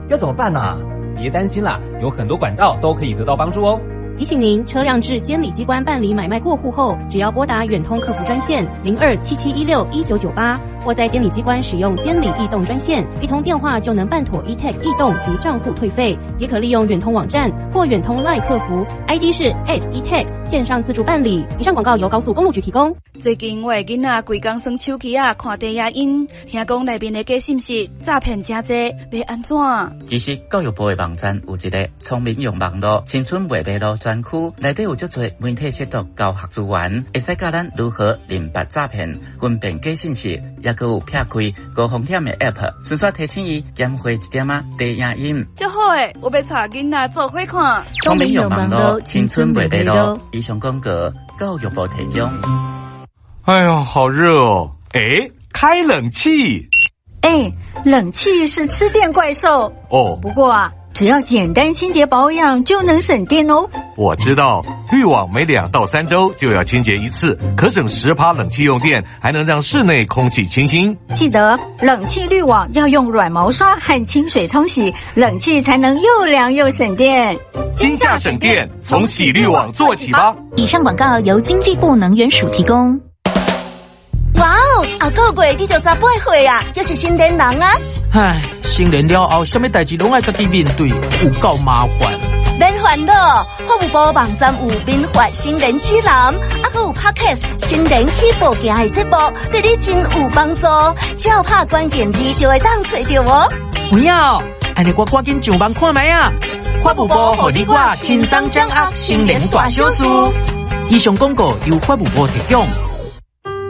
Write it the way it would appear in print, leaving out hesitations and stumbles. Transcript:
要怎么办啊？别担心啦，有很多管道都可以得到帮助哦。 提醒您，车辆至监理机关办理买卖过户后，只要拨打远通客服专线0277161998，或在监理机关使用监理易动专线，一通电话就能办妥 eTag 易动及账户退费。也可利用远通网站或远通 LINE 客服 ，ID 是 @eTag 线上自助办理。以上广告由高速公路局提供。 最近我的囡仔规工耍手机看低影音，听讲内面的假信息诈骗真多，要安怎？ 其实教育部的网站有一个聪明用网络青春未迷路专区，内底有足多媒体识读教学资源，会使教咱如何认别诈骗、分辨假信息，也佮有撇开高风险的 App， 顺续提醒伊减回一点低影音。 足好诶，我要带囡仔做伙看。 聪明用网络青春未迷路，以上广告教育部提供。 哎呦，好热哦！哎，开冷气。 哎，冷气是吃电怪兽哦。 不过啊，只要简单清洁保养就能省电哦。 我知道，滤网每2到3周就要清洁一次，可省10%冷气用电，还能让室内空气清新。 记得冷气滤网要用软毛刷和清水冲洗，冷气才能又凉又省电。 今夏省电，从洗滤网做起吧。 以上广告由经济部能源署提供。 哇哦，下个月你就18岁啊，又是新年人啊！ 唉，成年了后，什么代志拢爱家己面对，有够麻烦。 免烦恼，法务部网站有民法新年指南，还有 Podcast 新年起步行的节目，对你真有帮助。只要拍关键字就会当找到哦。 有影哦，安尼我赶紧上网看卖啊！法务部互你我轻松掌握新年大小事。以上广告由法务部提供。